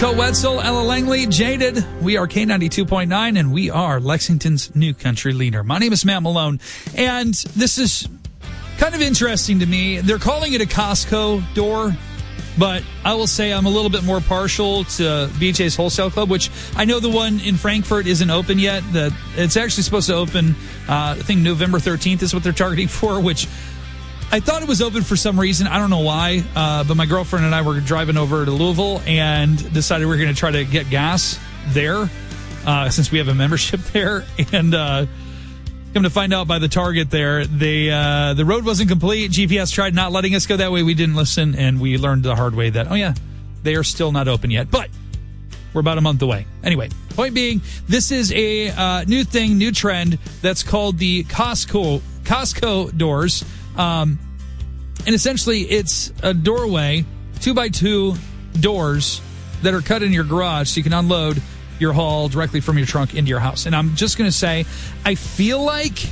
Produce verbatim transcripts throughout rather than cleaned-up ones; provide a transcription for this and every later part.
Coe Wetzel, Ella Langley, Jaded. We are K ninety-two point nine, and we are Lexington's new country leader. My name is Matt Malone, and this is kind of interesting to me. They're calling it a Costco door, but I will say I'm a little bit more partial to B H A's Wholesale Club, which I know the one in Frankfort isn't open yet. The, it's actually supposed to open, uh, I think November thirteenth is what they're targeting for, which I thought it was open for some reason. I don't know why, uh, but my girlfriend and I were driving over to Louisville and decided we were going to try to get gas there uh, since we have a membership there. And uh, come to find out by the Target there, they uh, the road wasn't complete. G P S tried not letting us go that way. We didn't listen, and we learned the hard way that, oh, yeah, they are still not open yet. But we're about a month away. Anyway, point being, this is a uh, new thing, new trend that's called the Costco Costco doors. Um, and essentially it's a doorway, two by two doors that are cut in your garage so you can unload your haul directly from your trunk into your house. And I'm just going to say, I feel like,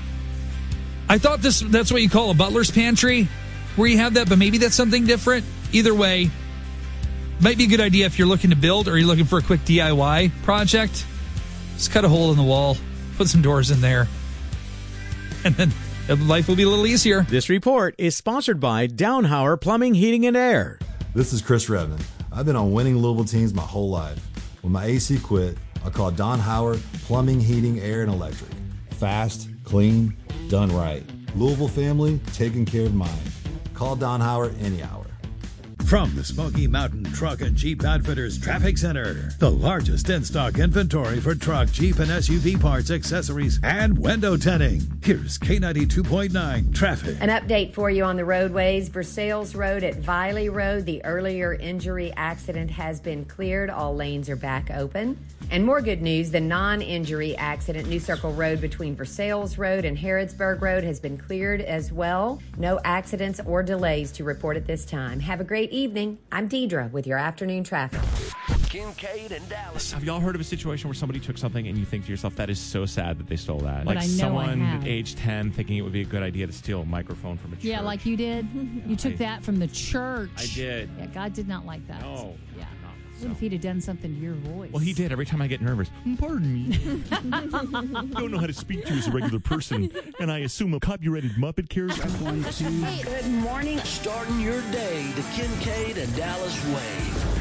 I thought this, that's what you call a butler's pantry, where you have that, but maybe that's something different. Either way, might be a good idea if you're looking to build or you're looking for a quick D I Y project. Just cut a hole in the wall, put some doors in there, and then life will be a little easier. This report is sponsored by Downhauer Plumbing, Heating, and Air. This is Chris Redman. I've been on winning Louisville teams my whole life. When my A C quit, I called Downhauer Plumbing, Heating, Air, and Electric. Fast, clean, done right. Louisville family, taking care of mine. Call Downhauer any hour. From the Smoky Mountain Truck and Jeep Outfitters Traffic Center, the largest in-stock inventory for truck, Jeep, and S U V parts, accessories, and window tinting. Here's K ninety-two point nine Traffic. An update for you on the roadways. Versailles Road at Viley Road, the earlier injury accident has been cleared. All lanes are back open. And more good news, the non-injury accident, New Circle Road between Versailles Road and Harrodsburg Road has been cleared as well. No accidents or delays to report at this time. Have a great evening. I'm Deidre with your afternoon traffic. Kincaid and Dallas. Have y'all heard of a situation where somebody took something and you think to yourself, that is so sad that they stole that? But like I know someone I have. age ten thinking it would be a good idea to steal a microphone from a church. Yeah, like you did. You took I- that from the church. I did. Yeah, God did not like that. No. Yeah. not What if so. he'd have done something to your voice? Well, he did. Every time I get nervous, pardon me. I don't know how to speak to you as a regular person, and I assume a copyrighted Muppet character. One, two. Good morning. Starting your day the Kincaid and Dallas way.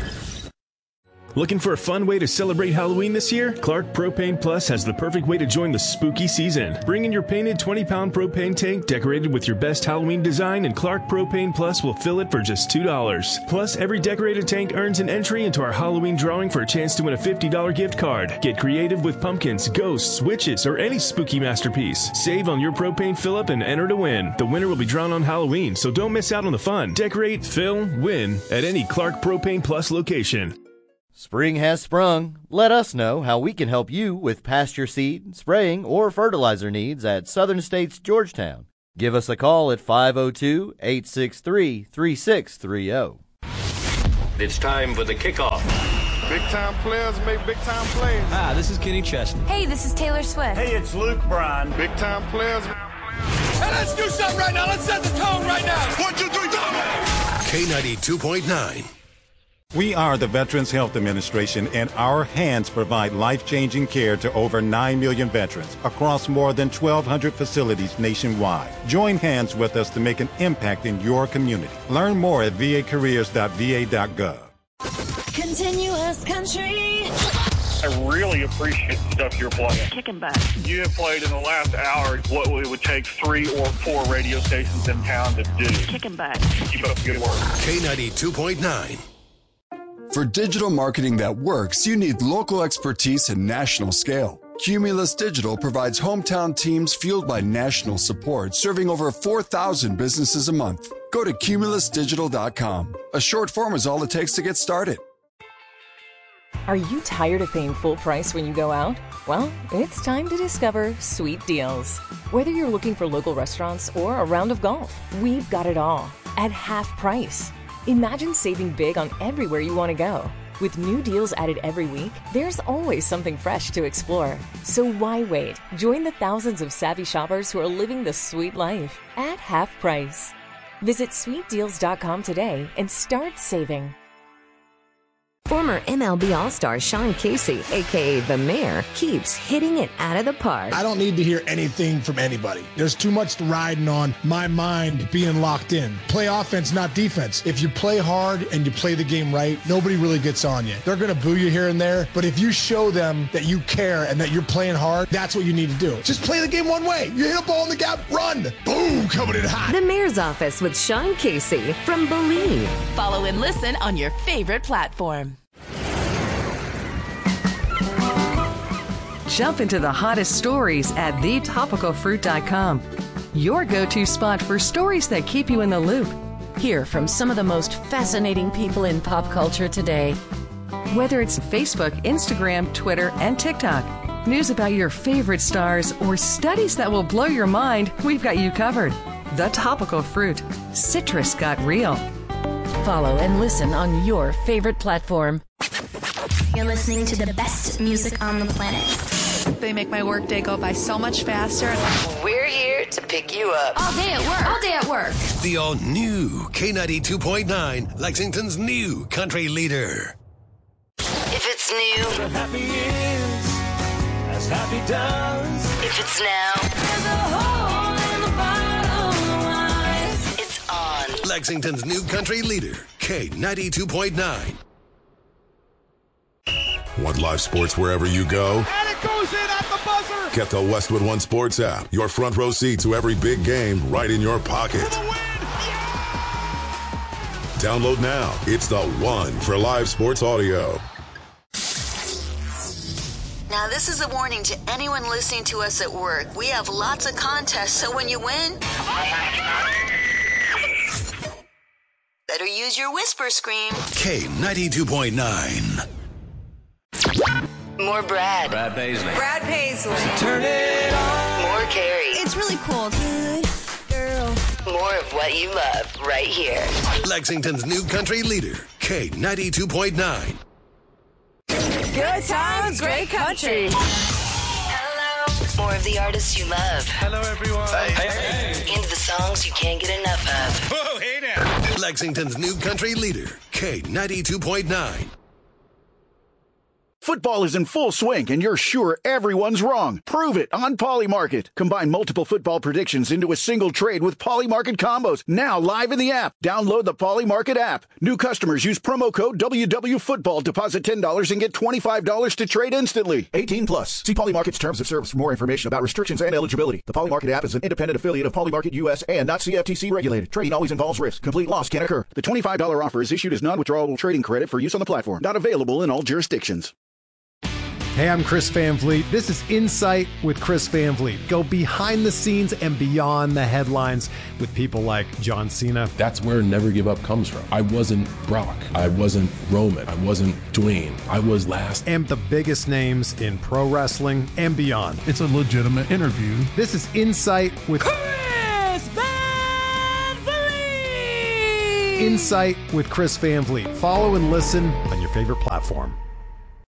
Looking for a fun way to celebrate Halloween this year? Clark Propane Plus has the perfect way to join the spooky season. Bring in your painted twenty-pound propane tank decorated with your best Halloween design, and Clark Propane Plus will fill it for just two dollars. Plus, every decorated tank earns an entry into our Halloween drawing for a chance to win a fifty dollars gift card. Get creative with pumpkins, ghosts, witches, or any spooky masterpiece. Save on your propane fill-up and enter to win. The winner will be drawn on Halloween, so don't miss out on the fun. Decorate, fill, win at any Clark Propane Plus location. Spring has sprung. Let us know how we can help you with pasture seed, spraying, or fertilizer needs at Southern States Georgetown. Give us a call at five oh two, eight six three, three six three oh. It's time for the kickoff. Big time players make big time plays. Hi, this is Kenny Chesney. Hey, this is Taylor Swift. Hey, it's Luke Bryan. Big time players. Hey, let's do something right now. Let's set the tone right now. One, two, three, go! K ninety-two point nine. We are the Veterans Health Administration, and our hands provide life-changing care to over nine million veterans across more than twelve hundred facilities nationwide. Join hands with us to make an impact in your community. Learn more at v a careers dot v a dot gov. Continuous country. I really appreciate the stuff you're playing. Kicking back. You have played in the last hour what it would take three or four radio stations in town to do. Kicking back. Keep up the good work. K ninety-two point nine. For digital marketing that works, you need local expertise and national scale. Cumulus Digital provides hometown teams fueled by national support, serving over four thousand businesses a month. Go to cumulus digital dot com. A short form is all it takes to get started. Are you tired of paying full price when you go out? Well, it's time to discover Sweet Deals. Whether you're looking for local restaurants or a round of golf, we've got it all at half price. Imagine saving big on everywhere you want to go. With new deals added every week, there's always something fresh to explore. So why wait? Join the thousands of savvy shoppers who are living the sweet life at half price. Visit sweet deals dot com today and start saving. Former M L B All-Star Sean Casey, a k a. The Mayor, keeps hitting it out of the park. I don't need to hear anything from anybody. There's too much riding on my mind being locked in. Play offense, not defense. If you play hard and you play the game right, nobody really gets on you. They're going to boo you here and there, but if you show them that you care and that you're playing hard, that's what you need to do. Just play the game one way. You hit a ball in the gap, run. Boom, coming in hot. The Mayor's Office with Sean Casey from Believe. Follow and listen on your favorite platform. Jump into the hottest stories at the topical fruit dot com. Your go-to spot for stories that keep you in the loop. Hear from some of the most fascinating people in pop culture today. Whether it's Facebook, Instagram, Twitter, and TikTok, news about your favorite stars, or studies that will blow your mind, we've got you covered. The Topical Fruit. Citrus got real. Follow and listen on your favorite platform. You're listening to the best music on the planet. They make my workday go by so much faster. We're here to pick you up. All day at work. All day at work. The all-new K ninety-two point nine, Lexington's new country leader. If it's new, as happy is, as happy does. If it's now, there's a hole in the bottom line. It's on. Lexington's new country leader, K ninety-two point nine. Want live sports wherever you go? And it goes in at the buzzer. Get the Westwood One Sports app. Your front row seat to every big game right in your pocket. Yeah! Download now. It's the one for live sports audio. Now, this is a warning to anyone listening to us at work. We have lots of contests, so when you win, better use your whisper scream. K ninety-two point nine. More Brad. Brad Paisley. Brad Paisley. Turn it on. More Carrie. It's really cool. Good girl. More of what you love right here. Lexington's new country leader, K ninety-two point nine. Good times, great country. Hello. More of the artists you love. Hello, everyone. Hey, hey. Into the songs you can't get enough of. Whoa, hey now. Lexington's new country leader, K ninety-two point nine. Football is in full swing, and you're sure everyone's wrong. Prove it on Polymarket. Combine multiple football predictions into a single trade with Polymarket combos. Now live in the app. Download the Polymarket app. New customers use promo code W W Football. Deposit ten dollars and get twenty-five dollars to trade instantly. eighteen plus. See Polymarket's terms of service for more information about restrictions and eligibility. The Polymarket app is an independent affiliate of Polymarket U S and not C F T C regulated. Trading always involves risk. Complete loss can occur. The twenty-five dollars offer is issued as non-withdrawable trading credit for use on the platform. Not available in all jurisdictions. Hey, I'm Chris Van Vliet. This is Insight with Chris Van Vliet. Go behind the scenes and beyond the headlines with people like John Cena. That's where Never Give Up comes from. I wasn't Brock. I wasn't Roman. I wasn't Dwayne. I was last. And the biggest names in pro wrestling and beyond. It's a legitimate interview. This is Insight with Chris Van Vliet. Insight with Chris Van Vliet. Follow and listen on your favorite platform.